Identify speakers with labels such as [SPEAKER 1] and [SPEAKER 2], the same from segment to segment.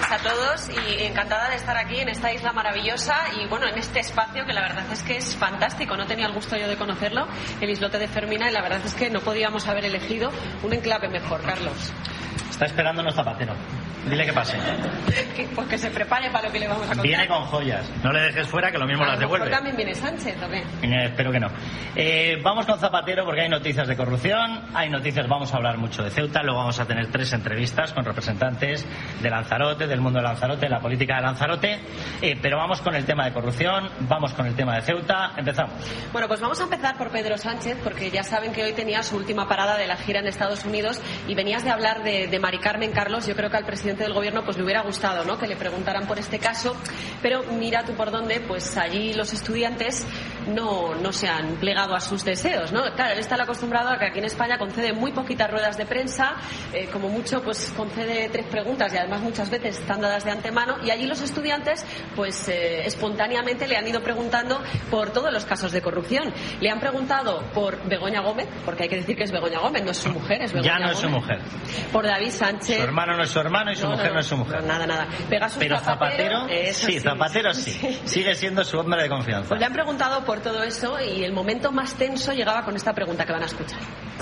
[SPEAKER 1] noches a todos y encantada de estar aquí en esta isla maravillosa y bueno, en este espacio que la verdad es que es fantástico. No tenía el gusto yo de conocerlo, el islote de Fermina, y la verdad es que no podíamos haber elegido un enclave mejor. Carlos.
[SPEAKER 2] Está esperándonos Zapatero. Dile que pase.
[SPEAKER 1] Pues que se prepare para lo que le vamos a contar.
[SPEAKER 2] Viene con joyas. No le dejes fuera, que lo mismo las devuelve.
[SPEAKER 1] También viene Sánchez, ¿o qué?
[SPEAKER 2] Espero que no. Vamos con Zapatero porque hay noticias de corrupción, hay noticias, vamos a hablar mucho de Ceuta, luego vamos a tener 3 entrevistas con representantes de Lanzarote, del mundo de Lanzarote, de la política de Lanzarote, pero vamos con el tema de corrupción, vamos con el tema de Ceuta, empezamos.
[SPEAKER 1] Bueno, pues vamos a empezar por Pedro Sánchez, porque ya saben que hoy tenía su última parada de la gira en Estados Unidos y venías de hablar de Mari Carmen, Carlos. Yo creo que al presidente del gobierno pues le hubiera gustado, ¿no?, que le preguntaran por este caso, pero mira tú por dónde, pues allí los estudiantes no se han plegado a sus deseos, ¿no? Claro, él está acostumbrado a que aquí en España concede muy poquitas ruedas de prensa, como mucho pues concede 3 preguntas y además muchas veces están dadas de antemano, y allí los estudiantes pues espontáneamente le han ido preguntando por todos los casos de corrupción. Le han preguntado por Begoña Gómez, porque hay que decir que es Begoña Gómez, no es su mujer, es Begoña
[SPEAKER 2] Ya no
[SPEAKER 1] Gómez.
[SPEAKER 2] Es su mujer.
[SPEAKER 1] Por David Sánchez.
[SPEAKER 2] Su hermano no es su hermano y su mujer no es su mujer.
[SPEAKER 1] Nada. Pegasus
[SPEAKER 2] Pero Zapatero sí, Zapatero sí. Sigue siendo su hombre de confianza.
[SPEAKER 1] Pues le han preguntado por todo eso y el momento más tenso llegaba con esta pregunta que van a escuchar.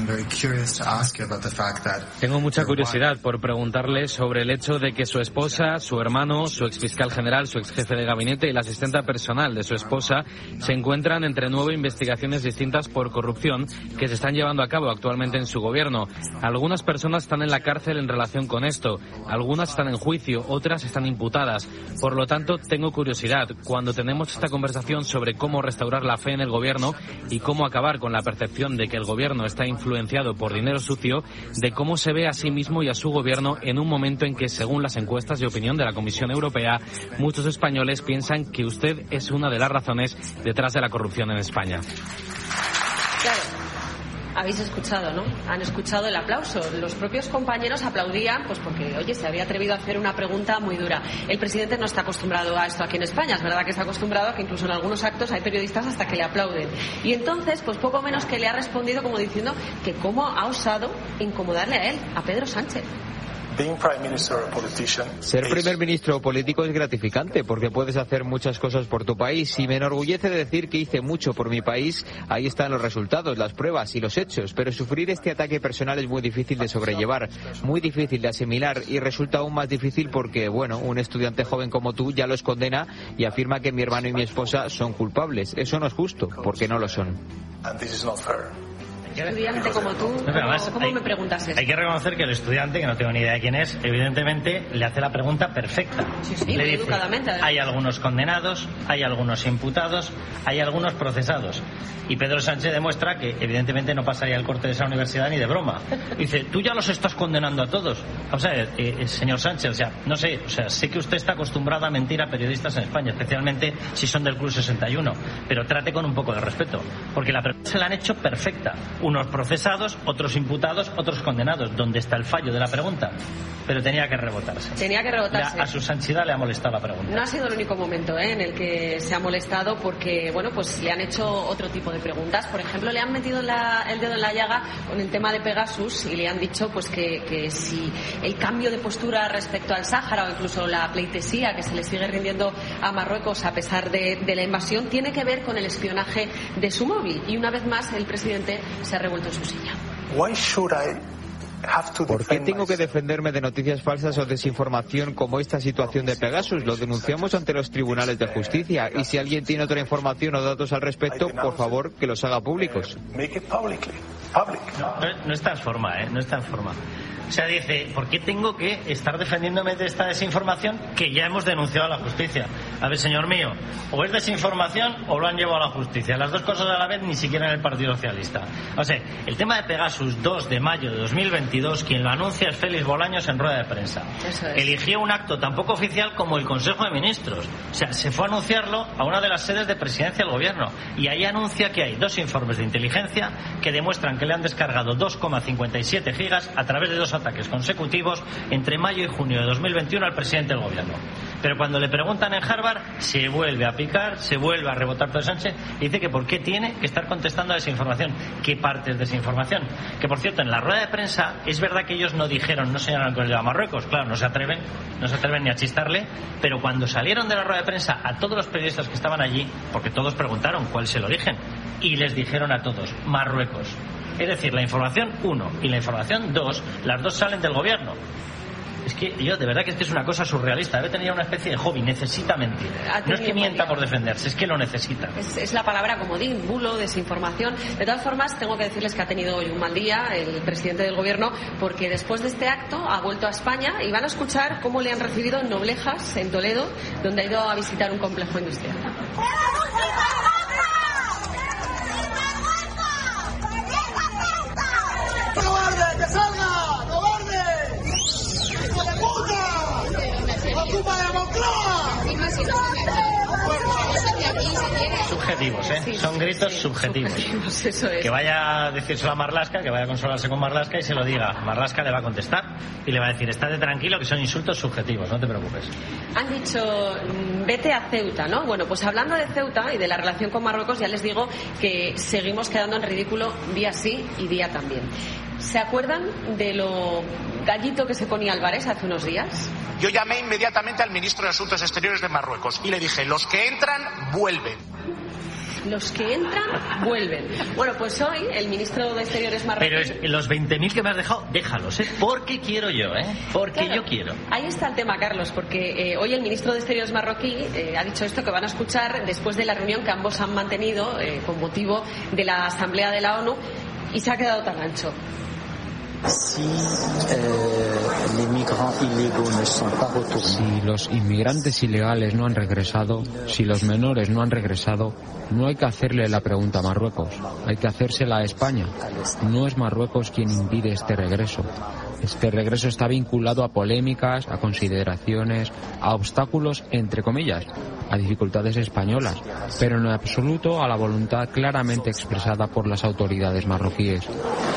[SPEAKER 3] Tengo mucha curiosidad por preguntarle sobre el hecho de que su esposa, su hermano, su exfiscal general, su exjefe de gabinete y la asistenta personal de su esposa se encuentran entre 9 investigaciones distintas por corrupción que se están llevando a cabo actualmente en su gobierno. Algunas personas están en la cárcel en relación con esto, algunas están en juicio, otras están imputadas. Por lo tanto, tengo curiosidad, cuando tenemos esta conversación sobre cómo restaurar la fe en el gobierno y cómo acabar con la percepción de que el gobierno está influenciado por dinero sucio, de cómo se ve a sí mismo y a su gobierno en un momento en que, según las encuestas de opinión de la Comisión Europea, muchos españoles piensan que usted es una de las razones detrás de la corrupción en España.
[SPEAKER 1] Claro. Habéis escuchado, ¿no? Han escuchado el aplauso. Los propios compañeros aplaudían, pues porque, oye, se había atrevido a hacer una pregunta muy dura. El presidente no está acostumbrado a esto aquí en España. Es verdad que está acostumbrado a que incluso en algunos actos hay periodistas hasta que le aplauden. Y entonces, pues poco menos que le ha respondido como diciendo que cómo ha osado incomodarle a él, a Pedro Sánchez.
[SPEAKER 4] Ser primer ministro o político es gratificante porque puedes hacer muchas cosas por tu país y me enorgullece de decir que hice mucho por mi país. Ahí están los resultados, las pruebas y los hechos, pero sufrir este ataque personal es muy difícil de sobrellevar, muy difícil de asimilar y resulta aún más difícil porque, bueno, un estudiante joven como tú ya los condena y afirma que mi hermano y mi esposa son culpables. Eso no es justo, porque no lo son.
[SPEAKER 1] Estudiante como tú, ¿cómo me preguntas eso?
[SPEAKER 2] Hay que reconocer que el estudiante, que no tengo ni idea de quién es, evidentemente le hace la pregunta perfecta.
[SPEAKER 1] Sí,
[SPEAKER 2] le
[SPEAKER 1] muy
[SPEAKER 2] dice,
[SPEAKER 1] educadamente.
[SPEAKER 2] hay algunos condenados, hay algunos imputados, hay algunos procesados. Y Pedro Sánchez demuestra que evidentemente no pasaría el corte de esa universidad ni de broma. Dice, tú ya los estás condenando a todos. O sea, señor Sánchez, no sé, sé que usted está acostumbrado a mentir a periodistas en España, especialmente si son del Club 61, pero trate con un poco de respeto, porque la pregunta se la han hecho perfecta. Unos procesados, otros imputados, otros condenados. ¿Dónde está el fallo de la pregunta? Pero tenía que rebotarse. A su santidad le ha molestado la pregunta.
[SPEAKER 1] No ha sido el único momento en el que se ha molestado porque, bueno, pues le han hecho otro tipo de preguntas. Por ejemplo, le han metido el dedo en la llaga con el tema de Pegasus y le han dicho pues que si el cambio de postura respecto al Sáhara o incluso la pleitesía que se le sigue rindiendo a Marruecos a pesar de la invasión tiene que ver con el espionaje de su móvil. Y una vez más el presidente se ha revuelto en su silla.
[SPEAKER 4] ¿Por qué tengo que defenderme de noticias falsas o desinformación como esta situación de Pegasus? Lo denunciamos ante los tribunales de justicia y si alguien tiene otra información o datos al respecto, por favor, que los haga públicos.
[SPEAKER 2] No está en forma, no está en forma. O sea, dice, ¿por qué tengo que estar defendiéndome de esta desinformación que ya hemos denunciado a la justicia? A ver, señor mío, o es desinformación o lo han llevado a la justicia. Las dos cosas a la vez, ni siquiera en el Partido Socialista. O sea, el tema de Pegasus, 2 de mayo de 2022, quien lo anuncia es Félix Bolaños en rueda de prensa.
[SPEAKER 1] Eso es.
[SPEAKER 2] Eligió un acto tan poco oficial como el Consejo de Ministros. O sea, se fue a anunciarlo a una de las sedes de presidencia del gobierno. Y ahí anuncia que hay 2 informes de inteligencia que demuestran que le han descargado 2,57 gigas a través de 2 ataques consecutivos entre mayo y junio de 2021 al presidente del gobierno. Pero cuando le preguntan en Harvard, se vuelve a picar, se vuelve a rebotar Pedro Sánchez y dice que por qué tiene que estar contestando a desinformación. ¿Qué parte es desinformación? Que, por cierto, en la rueda de prensa es verdad que ellos no dijeron, no señalaron con el dedo a Marruecos. Claro, no se atreven ni a chistarle, pero cuando salieron de la rueda de prensa a todos los periodistas que estaban allí, porque todos preguntaron cuál es el origen, y les dijeron a todos, Marruecos. Es decir, la información 1 y la información 2, las dos salen del gobierno. Es que yo, de verdad que es una cosa surrealista. Debe tener una especie de hobby, necesita mentir. No es que mienta por defenderse, es que lo necesita.
[SPEAKER 1] Es la palabra comodín, bulo, desinformación. De todas formas, tengo que decirles que ha tenido hoy un mal día el presidente del gobierno, porque después de este acto ha vuelto a España y van a escuchar cómo le han recibido en Noblejas, en Toledo, donde ha ido a visitar un complejo industrial.
[SPEAKER 5] ¡Que salga! ¡Cobarde! ¡Hijo de puta! ¡Ocupa la Moncloa!
[SPEAKER 2] Subjetivos, ¿eh?
[SPEAKER 1] Sí,
[SPEAKER 2] son gritos subjetivos.
[SPEAKER 1] Eso es.
[SPEAKER 2] Que vaya a decírselo a Marlaska, que vaya a consolarse con Marlaska y se lo diga. Marlaska le va a contestar y le va a decir, estate tranquilo, que son insultos subjetivos, no te preocupes.
[SPEAKER 1] Han dicho, vete a Ceuta, ¿no? Bueno, pues hablando de Ceuta y de la relación con Marruecos, ya les digo que seguimos quedando en ridículo día sí y día también. ¿Se acuerdan de lo gallito que se ponía Álvarez hace unos días?
[SPEAKER 6] Yo llamé inmediatamente al ministro de Asuntos Exteriores de Marruecos y le dije, los que entran, vuelven.
[SPEAKER 1] Los que entran, vuelven. Bueno, pues hoy el ministro de Exteriores marroquí...
[SPEAKER 2] Pero los 20.000 que me has dejado, déjalos, ¿eh? Porque quiero yo, ¿eh? Porque
[SPEAKER 1] claro,
[SPEAKER 2] yo quiero.
[SPEAKER 1] Ahí está el tema, Carlos, porque hoy el ministro de Exteriores marroquí ha dicho esto que van a escuchar después de la reunión que ambos han mantenido con motivo de la Asamblea de la ONU, y se ha quedado tan ancho.
[SPEAKER 7] Si los inmigrantes ilegales no han regresado, si los menores no han regresado, no hay que hacerle la pregunta a Marruecos, hay que hacérsela a España. No es Marruecos quien impide este regreso. Este regreso está vinculado a polémicas, a consideraciones, a obstáculos, entre comillas, a dificultades españolas, pero en absoluto a la voluntad claramente expresada por las autoridades marroquíes.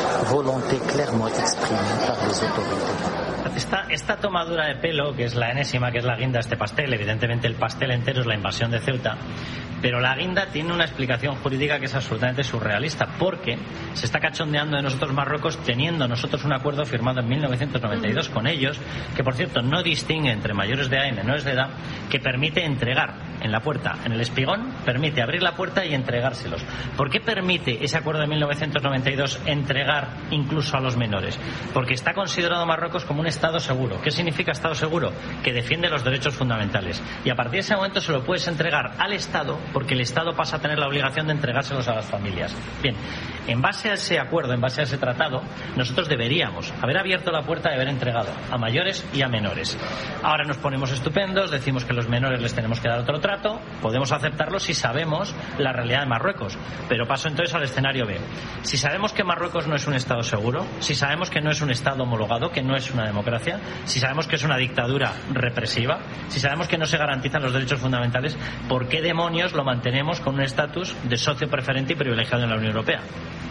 [SPEAKER 2] Esta tomadura de pelo, que es la enésima, que es la guinda de este pastel, evidentemente el pastel entero es la invasión de Ceuta, pero la guinda tiene una explicación jurídica que es absolutamente surrealista, porque se está cachondeando de nosotros Marruecos, teniendo nosotros un acuerdo firmado en 1992 con ellos, que por cierto no distingue entre mayores de edad y menores de edad, que permite entregar en la puerta, en el espigón, permite abrir la puerta y entregárselos. ¿Por qué permite ese acuerdo de 1992 entregar incluso a los menores? Porque está considerado Marruecos como un Estado seguro. ¿Qué significa Estado seguro? Que defiende los derechos fundamentales. Y a partir de ese momento se lo puedes entregar al Estado, porque el Estado pasa a tener la obligación de entregárselos a las familias. Bien, en base a ese acuerdo, en base a ese tratado, nosotros deberíamos haber abierto la puerta y haber entregado a mayores y a menores. Ahora nos ponemos estupendos, decimos que a los menores les tenemos que dar otro trato, podemos aceptarlo si sabemos la realidad de Marruecos, pero paso entonces al escenario B. Si sabemos que Marruecos no es un Estado seguro, si sabemos que no es un Estado homologado, que no es una democracia, si sabemos que es una dictadura represiva, si sabemos que no se garantizan los derechos fundamentales, ¿por qué demonios lo mantenemos con un estatus de socio preferente y privilegiado en la Unión Europea?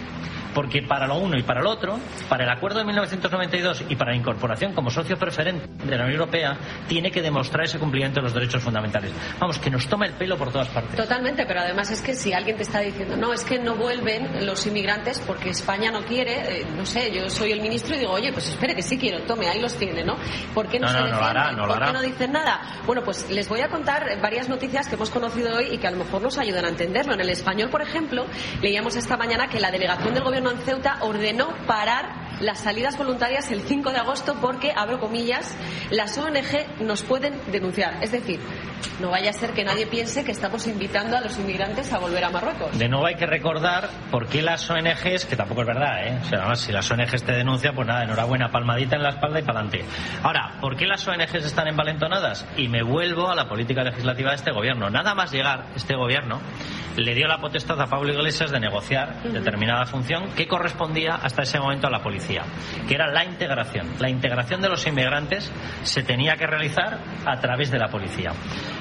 [SPEAKER 2] Porque para lo uno y para lo otro, para el acuerdo de 1992 y para la incorporación como socio preferente de la Unión Europea, tiene que demostrar ese cumplimiento de los derechos fundamentales. Vamos, que nos toma el pelo por todas partes.
[SPEAKER 1] Totalmente, pero además es que si alguien te está diciendo, no, es que no vuelven los inmigrantes porque España no quiere, no sé, yo soy el ministro y digo, oye, pues espere que sí quiero, tome, ahí los tiene, ¿no? ¿Por qué no se defienden? ¿Por qué no dicen nada? Bueno, pues les voy a contar varias noticias que hemos conocido hoy y que a lo mejor nos ayudan a entenderlo. En El Español, por ejemplo, leíamos esta mañana que la delegación del Gobierno en Ceuta ordenó parar las salidas voluntarias el 5 de agosto porque, abro comillas, las ONG nos pueden denunciar. Es decir, no vaya a ser que nadie piense que estamos invitando a los inmigrantes a volver a Marruecos.
[SPEAKER 2] De nuevo hay que recordar por qué las ONGs, que tampoco es verdad, ¿eh? O sea, además, si las ONGs te denuncian, pues nada, enhorabuena, palmadita en la espalda y para adelante. Ahora, ¿por qué las ONGs están envalentonadas? Y me vuelvo a la política legislativa de este gobierno. Nada más llegar, este gobierno le dio la potestad a Pablo Iglesias de negociar determinada función que correspondía hasta ese momento a la policía, que era la integración. La integración de los inmigrantes se tenía que realizar a través de la policía.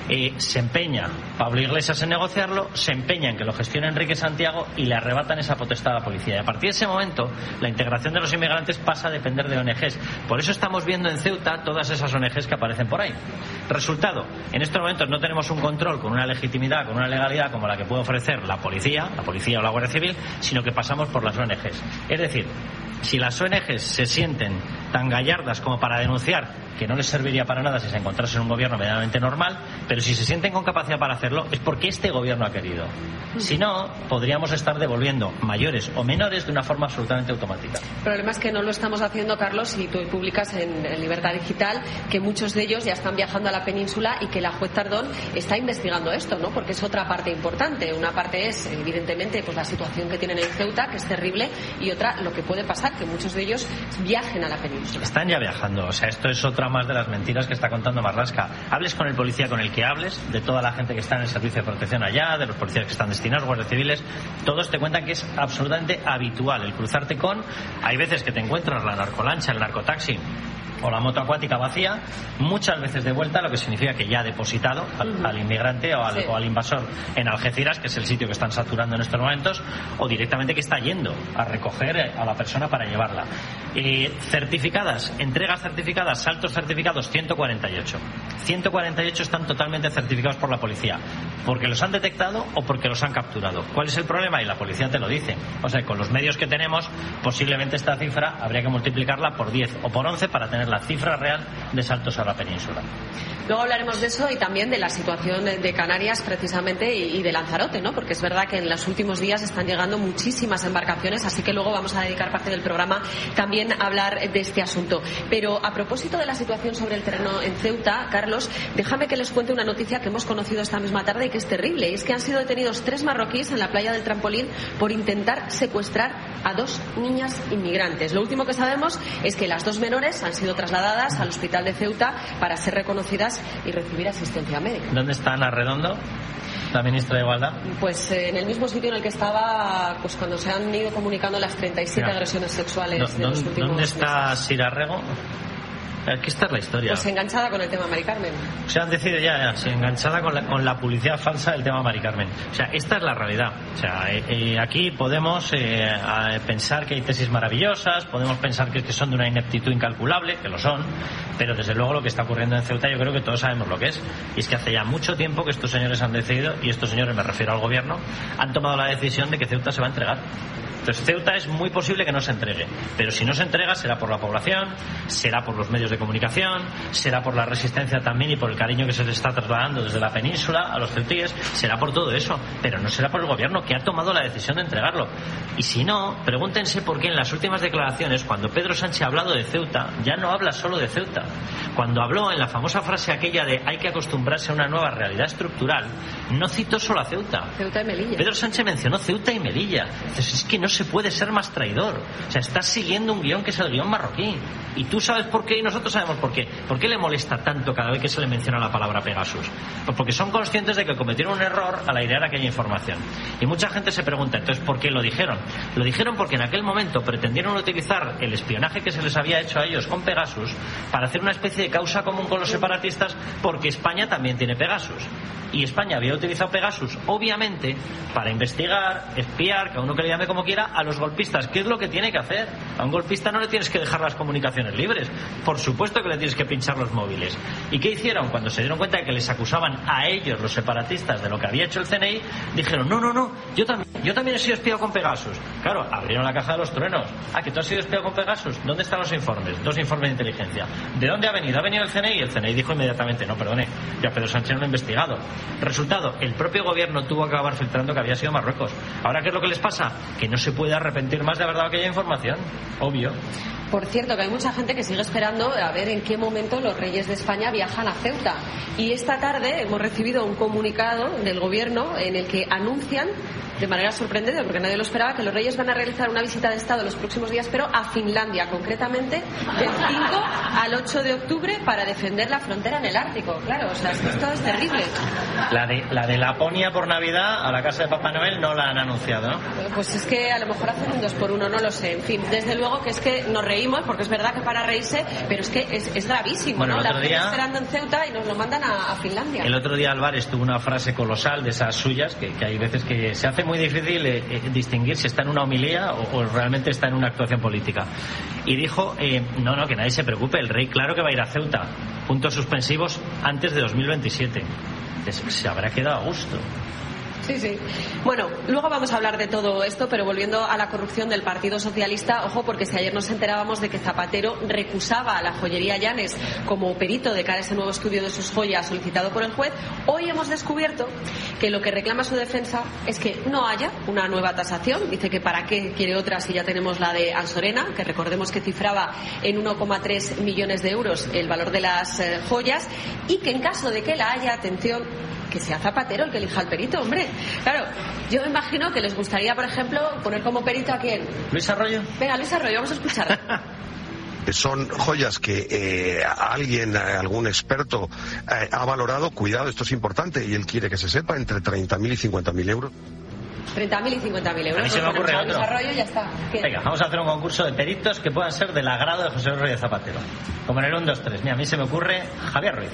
[SPEAKER 2] se empeña Pablo Iglesias en negociarlo, se empeña en que lo gestione Enrique Santiago y le arrebatan esa potestad a la policía. Y a partir de ese momento, la integración de los inmigrantes pasa a depender de ONGs. Por eso estamos viendo en Ceuta todas esas ONGs que aparecen por ahí. Resultado, en estos momentos no tenemos un control con una legitimidad, con una legalidad como la que puede ofrecer la policía o la Guardia Civil, sino que pasamos por las ONGs. Es decir, si las ONGs se sienten tan gallardas como para denunciar, que no les serviría para nada si se encontrasen un gobierno medianamente normal, pero si se sienten con capacidad para hacerlo es porque este gobierno ha querido. Si no, podríamos estar devolviendo mayores o menores de una forma absolutamente automática.
[SPEAKER 1] El problema es que no lo estamos haciendo, Carlos, y tú publicas en Libertad Digital que muchos de ellos ya están viajando a la península y que la juez Tardón está investigando esto, ¿no? Porque es otra parte importante. Una parte es, evidentemente, pues la situación que tienen en Ceuta, que es terrible, y otra, lo que puede pasar, que muchos de ellos viajen a la península.
[SPEAKER 2] Están ya viajando, o sea, esto es otra más de las mentiras que está contando Marlaska. Hables con el policía con el que hables, de toda la gente que está en el servicio de protección allá, de los policías que están destinados, guardias civiles, todos te cuentan que es absolutamente habitual el cruzarte con, hay veces que te encuentras la narcolancha, el narcotaxi o la moto acuática vacía, muchas veces de vuelta, lo que significa que ya ha depositado al inmigrante o al invasor en Algeciras, que es el sitio que están saturando en estos momentos, o directamente que está yendo a recoger a la persona para llevarla. Certificadas, entregas certificadas, saltos certificados, 148. 148 están totalmente certificados por la policía, porque los han detectado o porque los han capturado. ¿Cuál es el problema? Y la policía te lo dice. O sea, con los medios que tenemos, posiblemente esta cifra habría que multiplicarla por 10 o por 11 para tener la cifra real de saltos a la península.
[SPEAKER 1] Luego hablaremos de eso y también de la situación de Canarias precisamente y de Lanzarote, ¿no? Porque es verdad que en los últimos días están llegando muchísimas embarcaciones, así que luego vamos a dedicar parte del programa también a hablar de este asunto. Pero a propósito de la situación sobre el terreno en Ceuta, Carlos, déjame que les cuente una noticia que hemos conocido esta misma tarde y que es terrible. Y es que han sido detenidos 3 marroquíes en la playa del Trampolín por intentar secuestrar a 2 niñas inmigrantes. Lo último que sabemos es que las 2 menores han sido trasladadas al hospital de Ceuta para ser reconocidas y recibir asistencia médica.
[SPEAKER 2] ¿Dónde está Ana Redondo, la ministra de Igualdad?
[SPEAKER 1] Pues en el mismo sitio en el que estaba pues cuando se han ido comunicando las 37 agresiones sexuales de los últimos
[SPEAKER 2] ¿Dónde está
[SPEAKER 1] meses.
[SPEAKER 2] Sira Rego? Aquí está la historia.
[SPEAKER 1] Pues enganchada con el tema Mari Carmen.
[SPEAKER 2] O sea, han decidido sí, enganchada con la publicidad falsa del tema Mari Carmen. O sea, esta es la realidad. O sea, aquí podemos pensar que hay tesis maravillosas, podemos pensar que son de una ineptitud incalculable, que lo son, pero desde luego lo que está ocurriendo en Ceuta yo creo que todos sabemos lo que es. Y es que hace ya mucho tiempo que estos señores han decidido, y estos señores me refiero al gobierno, han tomado la decisión de que Ceuta se va a entregar. Entonces Ceuta es muy posible que no se entregue, pero si no se entrega será por la población, será por los medios de comunicación, será por la resistencia también y por el cariño que se les está trasladando desde la península a los ceutíes, será por todo eso, pero no será por el gobierno que ha tomado la decisión de entregarlo. Y si no, pregúntense por qué en las últimas declaraciones, cuando Pedro Sánchez ha hablado de Ceuta, ya no habla solo de Ceuta. Cuando habló en la famosa frase aquella de hay que acostumbrarse a una nueva realidad estructural, no citó solo a Ceuta.
[SPEAKER 1] Ceuta y Melilla.
[SPEAKER 2] Pedro Sánchez mencionó Ceuta y Melilla. Entonces es que no se puede ser más traidor. O sea, estás siguiendo un guión que es el guión marroquí. Y tú sabes por qué y nosotros sabemos por qué. ¿Por qué le molesta tanto cada vez que se le menciona la palabra Pegasus? Pues porque son conscientes de que cometieron un error al airear aquella información. Y mucha gente se pregunta, entonces, ¿por qué lo dijeron? Lo dijeron porque en aquel momento pretendieron utilizar el espionaje que se les había hecho a ellos con Pegasus para hacer una especie de causa común con los separatistas, porque España también tiene Pegasus. Y España había utilizado Pegasus, obviamente, para investigar, espiar, cada uno que le llame como quiera, a los golpistas. ¿Qué es lo que tiene que hacer? A un golpista no le tienes que dejar las comunicaciones libres. Por supuesto que le tienes que pinchar los móviles. ¿Y qué hicieron? Cuando se dieron cuenta de que les acusaban a ellos, los separatistas, de lo que había hecho el CNI, dijeron, no, yo también he sido espiado con Pegasus. Claro, abrieron la caja de los truenos. Ah, ¿que tú has sido espiado con Pegasus? ¿Dónde están los informes? 2 informes de inteligencia. ¿De dónde ha venido? ¿Ha venido el CNI? El CNI dijo inmediatamente, no, perdone, ya Pedro Sánchez no lo ha investigado. Resultado, el propio gobierno tuvo que acabar filtrando que había sido Marruecos. Ahora, ¿qué es lo que les pasa? Que no se puede arrepentir más de haber dado aquella información. Obvio.
[SPEAKER 1] Por cierto, que hay mucha gente que sigue esperando a ver en qué momento los reyes de España viajan a Ceuta. Y esta tarde hemos recibido un comunicado del gobierno en el que anuncian, de manera sorprendente, porque nadie lo esperaba, que los reyes van a realizar una visita de Estado los próximos días, pero a Finlandia, concretamente del 5 al 8 8 de octubre para defender la frontera en el Ártico. Claro, o sea, es que esto es terrible.
[SPEAKER 2] La de Laponia por Navidad a la casa de Papá Noel no la han anunciado, ¿no?
[SPEAKER 1] Pues es que a lo mejor hacen un 2x1, no lo sé. En fin, desde luego que es que nos reímos, porque es verdad que para reírse, pero es que es gravísimo,
[SPEAKER 2] bueno,
[SPEAKER 1] ¿no? La gente esperando en Ceuta y nos lo mandan a Finlandia.
[SPEAKER 2] El otro día Álvarez tuvo una frase colosal de esas suyas, que hay veces que se hace muy difícil distinguir si está en una homilía o realmente está en una actuación política. Y dijo, no, que nadie se preocupe, el rey claro que va a ir a Ceuta, puntos suspensivos antes de 2027. Se habrá quedado a gusto.
[SPEAKER 1] Sí. Bueno, luego vamos a hablar de todo esto, pero volviendo a la corrupción del Partido Socialista, ojo, porque si ayer nos enterábamos de que Zapatero recusaba a la joyería Llanes como perito de cara a ese nuevo estudio de sus joyas solicitado por el juez, hoy hemos descubierto que lo que reclama su defensa es que no haya una nueva tasación. Dice que para qué quiere otra si ya tenemos la de Ansorena, que recordemos que cifraba en 1,3 millones de euros el valor de las joyas, y que en caso de que la haya, atención, que sea Zapatero el que elija al perito, hombre. Claro, yo me imagino que les gustaría, por ejemplo, poner como perito a quién.
[SPEAKER 2] Luis Arroyo.
[SPEAKER 1] Venga, Luis Arroyo, vamos a escuchar.
[SPEAKER 8] Son joyas que algún experto ha valorado. Cuidado, esto es importante y él quiere que se sepa, entre 30.000 y 50.000 euros.
[SPEAKER 1] 30.000 y 50.000 euros.
[SPEAKER 2] A mí se me ocurre otro.
[SPEAKER 1] Desarrollo, ya está.
[SPEAKER 2] Venga, vamos a hacer un concurso de peritos que puedan ser del agrado de José Rodríguez Zapatero. Como en el 1, 2, 3. Mira, a mí se me ocurre Javier Ruiz.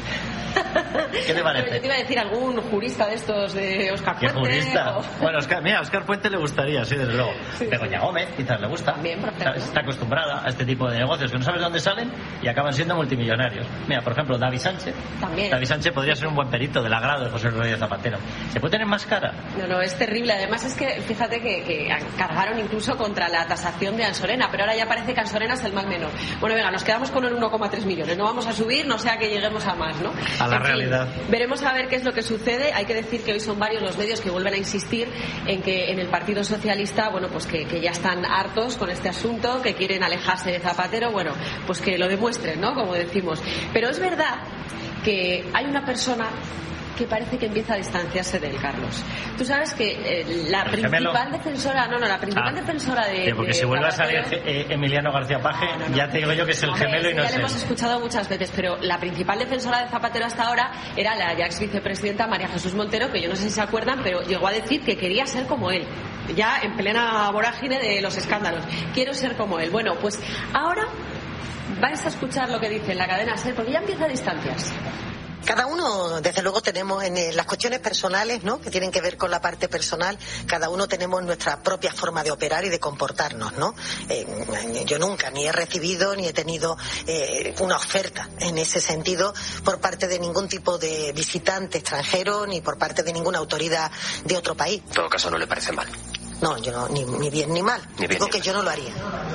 [SPEAKER 2] ¿Qué te parece?
[SPEAKER 1] Yo te iba a decir algún jurista de estos de Óscar Puente.
[SPEAKER 2] ¿Qué jurista?
[SPEAKER 1] O...
[SPEAKER 2] Bueno, a Óscar Puente le gustaría, sí, desde luego.
[SPEAKER 1] Sí.
[SPEAKER 2] Begoña Gómez, quizás le gusta.
[SPEAKER 1] También, perfecto.
[SPEAKER 2] Está acostumbrada a este tipo de negocios que no sabes dónde salen y acaban siendo multimillonarios. Mira, por ejemplo, David Sánchez.
[SPEAKER 1] También.
[SPEAKER 2] David Sánchez podría ser un buen perito del agrado de José Rodríguez Zapatero. ¿Se puede tener más cara?
[SPEAKER 1] No, es terrible. Además es que, fíjate que cargaron incluso contra la tasación de Ansorena, pero ahora ya parece que Ansorena es el mal menor. Bueno, venga, nos quedamos con el 1,3 millones. No vamos a subir, no sea que lleguemos a más, ¿no?
[SPEAKER 2] A la realidad.
[SPEAKER 1] Veremos a ver qué es lo que sucede. Hay que decir que hoy son varios los medios que vuelven a insistir en que en el Partido Socialista, bueno, pues que ya están hartos con este asunto, que quieren alejarse de Zapatero. Bueno, pues que lo demuestren, ¿no? Como decimos. Pero es verdad que hay una persona que parece que empieza a distanciarse de él, Carlos. Tú sabes que la principal defensora, la principal defensora de...
[SPEAKER 2] Porque si vuelve a salir Emiliano García Paje, ya te digo yo que es el gemelo y no es él.
[SPEAKER 1] Ya lo hemos escuchado muchas veces, pero la principal defensora de Zapatero hasta ahora era la ya ex vicepresidenta María Jesús Montero, que yo no sé si se acuerdan, pero llegó a decir que quería ser como él, ya en plena vorágine de los escándalos. Quiero ser como él. Bueno, pues ahora vais a escuchar lo que dice en la cadena SER, porque ya empieza a distanciarse.
[SPEAKER 9] Cada uno, desde luego, tenemos en las cuestiones personales, ¿no?, que tienen que ver con la parte personal, cada uno tenemos nuestra propia forma de operar y de comportarnos, ¿no? Yo nunca ni he recibido ni he tenido una oferta en ese sentido por parte de ningún tipo de visitante extranjero ni por parte de ninguna autoridad de otro país.
[SPEAKER 10] En todo caso, no le parece mal.
[SPEAKER 9] No, yo no, ni bien ni mal. Digo que yo no lo haría.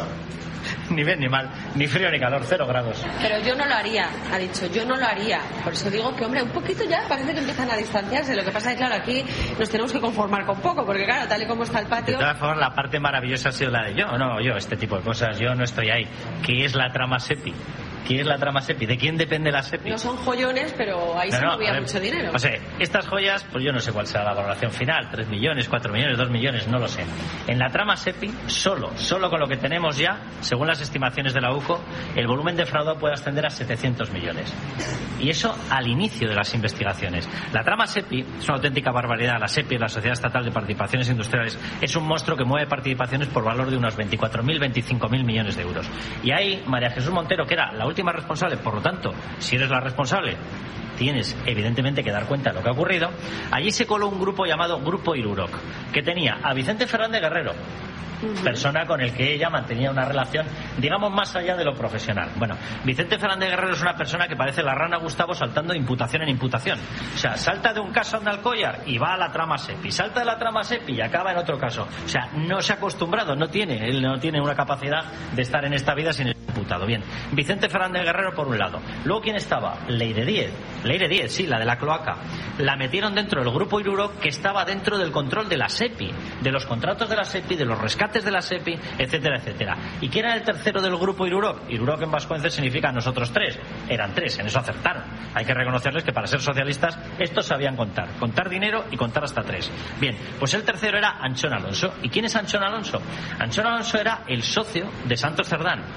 [SPEAKER 2] Ni bien ni mal, ni frío ni calor, 0 grados.
[SPEAKER 1] Pero yo no lo haría, ha dicho, yo no lo haría. Por eso digo que, hombre, un poquito ya parece que empiezan a distanciarse. Lo que pasa es que, claro, aquí nos tenemos que conformar con poco, porque, claro, tal y como está el patio...
[SPEAKER 2] De todas formas, la parte maravillosa ha sido la de yo, este tipo de cosas, yo no estoy ahí. ¿Qué es la trama SEPI? ¿Qué es la trama SEPI? ¿De quién depende la SEPI?
[SPEAKER 1] No son joyones, pero ahí se movía mucho dinero.
[SPEAKER 2] O sea, estas joyas, pues yo no sé cuál será la valoración final, 3 millones, 4 millones, 2 millones, no lo sé. En la trama SEPI, solo con lo que tenemos ya, según las estimaciones de la UCO, el volumen defraudado puede ascender a 700 millones. Y eso al inicio de las investigaciones. La trama SEPI es una auténtica barbaridad. La SEPI, la Sociedad Estatal de Participaciones Industriales, es un monstruo que mueve participaciones por valor de unos 24.000, 25.000 millones de euros. Y ahí, María Jesús Montero, que era la última responsable, por lo tanto, si eres la responsable, tienes evidentemente que dar cuenta de lo que ha ocurrido. Allí se coló un grupo llamado Grupo Iruroc, que tenía a Vicente Fernández Guerrero, persona con el que ella mantenía una relación, digamos, más allá de lo profesional. Bueno, Vicente Fernández Guerrero es una persona que parece la rana Gustavo saltando de imputación en imputación. O sea, salta de un caso a Andalcollar y va a la trama SEPI, salta de la trama SEPI y acaba en otro caso. O sea, no se ha acostumbrado, él no tiene una capacidad de estar en esta vida sin el imputado. Bien, Vicente Fernández Guerrero por un lado. Luego, ¿quién estaba? Leire Díez, sí, la de la cloaca. La metieron dentro del Grupo Iruroc, que estaba dentro del control de la SEPI, de los contratos de la SEPI, de los rescates de la SEPI, etcétera, etcétera. ¿Y quién era el tercero del Grupo Iruroc? Iruroc en vascuence significa nosotros tres. Eran tres, en eso acertaron. Hay que reconocerles que para ser socialistas estos sabían contar dinero y contar hasta 3. Bien, pues el tercero era Anchón Alonso. ¿Y quién es Anchón Alonso? Anchón Alonso era el socio de Santos Cerdán.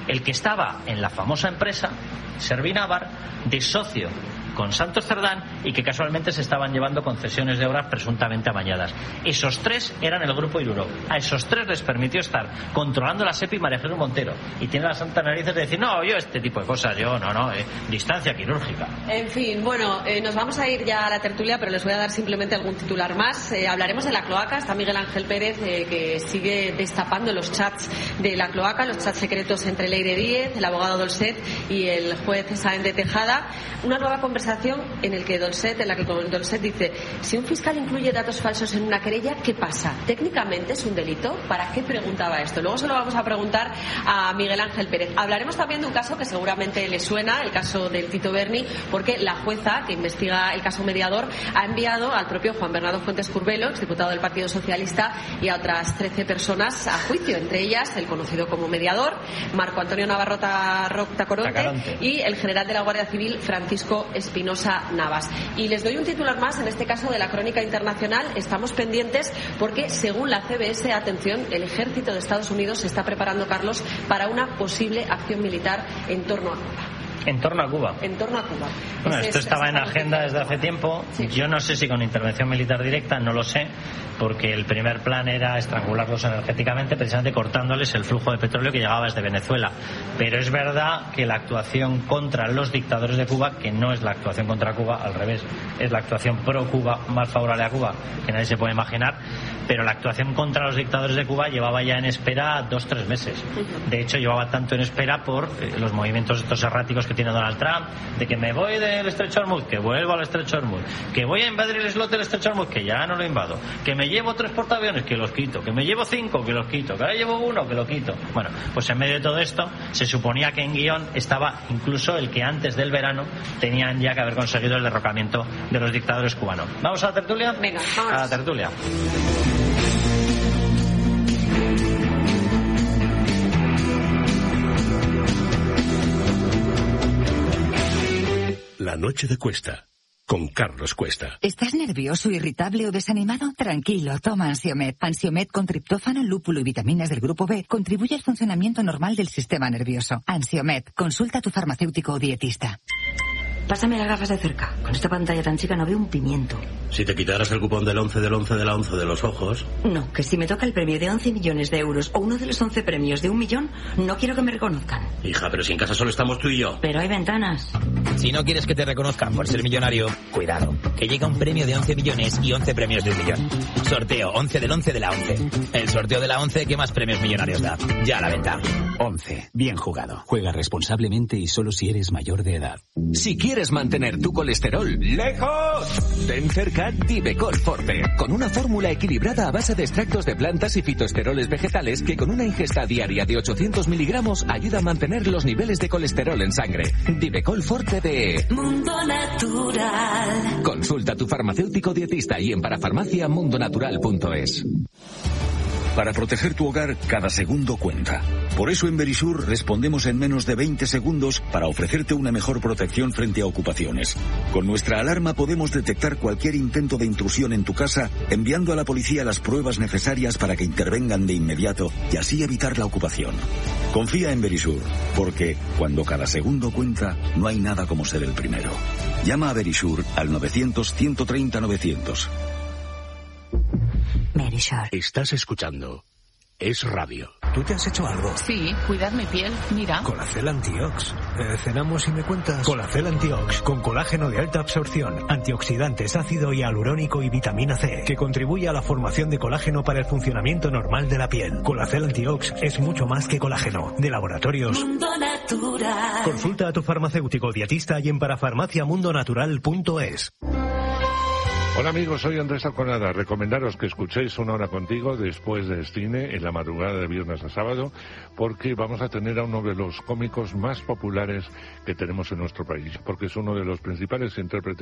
[SPEAKER 2] el que estaba en la famosa empresa Servinávar, de socio con Santos Cerdán, y que casualmente se estaban llevando concesiones de obras presuntamente amañadas. Esos tres eran el grupo Iluro. A esos tres les permitió estar controlando la SEPI María Jesús Montero, y tiene las santas narices de decir, no, yo este tipo de cosas, yo no, distancia quirúrgica.
[SPEAKER 1] En fin, bueno, nos vamos a ir ya a la tertulia, pero les voy a dar simplemente algún titular más. Hablaremos de la cloaca. Está Miguel Ángel Pérez, que sigue destapando los chats de la cloaca, los chats secretos entre Leire Díez, el abogado Dolcet y el juez Sáenz de Tejada. Una nueva conversación en la que Dolcet dice: si un fiscal incluye datos falsos en una querella, ¿qué pasa? ¿Técnicamente es un delito? ¿Para qué preguntaba esto? Luego se lo vamos a preguntar a Miguel Ángel Pérez. Hablaremos también de un caso que seguramente le suena, el caso del Tito Berni, porque la jueza que investiga el caso Mediador ha enviado al propio Juan Bernardo Fuentes Curbelo, exdiputado del Partido Socialista, y a otras 13 personas a juicio, entre ellas el conocido como Mediador, Marco Antonio Navarro Tacoronte, y el general de la Guardia Civil, Francisco Espinosa Navas. Y les doy un titular más, en este caso de la crónica internacional. Estamos pendientes porque, según la CBS, atención, el ejército de Estados Unidos se está preparando, Carlos, para una posible acción militar en torno a Cuba.
[SPEAKER 2] En torno a Cuba. Bueno, esto estaba en agenda desde hace tiempo. Sí. Yo no sé si con intervención militar directa, no lo sé, porque el primer plan era estrangularlos energéticamente, precisamente cortándoles el flujo de petróleo que llegaba desde Venezuela. Pero es verdad que la actuación contra los dictadores de Cuba, que no es la actuación contra Cuba, al revés, es la actuación pro Cuba, más favorable a Cuba, que nadie se puede imaginar, pero la actuación contra los dictadores de Cuba llevaba ya en espera 2-3 meses. De hecho, llevaba tanto en espera por los movimientos estos erráticos que tiene Donald Trump, de que me voy del Estrecho de Hormuz, que vuelvo al Estrecho de Hormuz, que voy a invadir el islote del Estrecho de Hormuz, que ya no lo invado, que me llevo 3 portaaviones, que los quito, que me llevo 5, que los quito, que ahora llevo 1, que lo quito. Bueno, pues en medio de todo esto se suponía que en guión estaba incluso el que antes del verano tenían ya que haber conseguido el derrocamiento de los dictadores cubanos. ¿Vamos a la tertulia?
[SPEAKER 1] Venga, vamos.
[SPEAKER 2] A la tertulia.
[SPEAKER 10] La noche de Cuesta, con Carlos Cuesta.
[SPEAKER 11] ¿Estás nervioso, irritable o desanimado? Tranquilo, toma Ansiomet. Ansiomet con triptófano, lúpulo y vitaminas del grupo B contribuye al funcionamiento normal del sistema nervioso. Ansiomet, consulta a tu farmacéutico o dietista.
[SPEAKER 12] Pásame las gafas de cerca. Con esta pantalla tan chica no veo un pimiento.
[SPEAKER 10] Si te quitaras el cupón del 11 del 11 de la 11 de los ojos...
[SPEAKER 12] No, que si me toca el premio de 11 millones de euros o uno de los 11 premios de 1 millón, no quiero que me reconozcan.
[SPEAKER 10] Hija, pero si en casa solo estamos tú y yo.
[SPEAKER 12] Pero hay ventanas.
[SPEAKER 13] Si no quieres que te reconozcan por ser millonario, cuidado, que llega un premio de 11 millones y 11 premios de 1 millón. Sorteo 11 del 11 de la 11. El sorteo de la 11 que más premios millonarios da. Ya a la venta.
[SPEAKER 14] 11. Bien jugado. Juega responsablemente y solo si eres mayor de edad. Si quieres mantener tu colesterol lejos, ten cerca Divecol Forte, con una fórmula equilibrada a base de extractos de plantas y fitoesteroles vegetales que con una ingesta diaria de 800 miligramos ayuda a mantener los niveles de colesterol en sangre. Divecol Forte de
[SPEAKER 15] Mundo Natural.
[SPEAKER 14] Consulta a tu farmacéutico dietista y en parafarmaciamundonatural.es.
[SPEAKER 16] Para proteger tu hogar, cada segundo cuenta. Por eso en Verisur respondemos en menos de 20 segundos para ofrecerte una mejor protección frente a ocupaciones. Con nuestra alarma podemos detectar cualquier intento de intrusión en tu casa, enviando a la policía las pruebas necesarias para que intervengan de inmediato y así evitar la ocupación. Confía en Verisur, porque cuando cada segundo cuenta, no hay nada como ser el primero. Llama a Verisur al 900-130-900.
[SPEAKER 12] Verisur.
[SPEAKER 10] Estás escuchando Es Radio.
[SPEAKER 17] ¿Tú te has hecho algo?
[SPEAKER 18] Sí, cuidar mi piel, mira.
[SPEAKER 17] Colacel Antiox. Cenamos y me cuentas. Colacel Antiox, con colágeno de alta absorción, antioxidantes, ácido hialurónico y vitamina C, que contribuye a la formación de colágeno para el funcionamiento normal de la piel. Colacel Antiox es mucho más que colágeno. De Laboratorios
[SPEAKER 15] Mundo Natural.
[SPEAKER 17] Consulta a tu farmacéutico dietista y en parafarmaciamundonatural.es.
[SPEAKER 19] Hola amigos, soy Andrés Alconada. Recomendaros que escuchéis Una Hora Contigo después del cine en la madrugada de viernes a sábado, porque vamos a tener a uno de los cómicos más populares que tenemos en nuestro país, porque es uno de los principales intérpretes